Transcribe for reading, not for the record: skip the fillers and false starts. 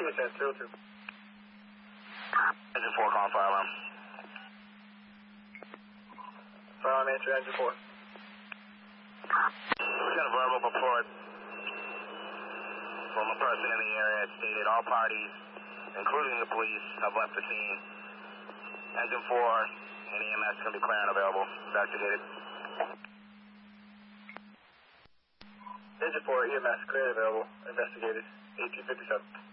investigation at 02. Engine 4 calling fire alarm. Fire alarm answer, engine 4. We got a verbal report from a person in the area stated all parties, including the police, have left the scene. Engine 4 and EMS can be clear and available. Investigated. Engine 4, EMS, clear and available. Investigated. 1857.